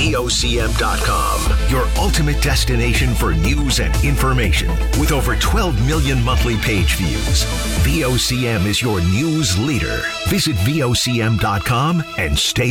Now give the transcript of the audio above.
VOCM.com, your ultimate destination for news and information. With over 12 million monthly page views, VOCM is your news leader. Visit VOCM.com and stay